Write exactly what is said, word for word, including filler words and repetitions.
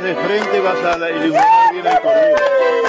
de frente vas a iluminar bien el cordero.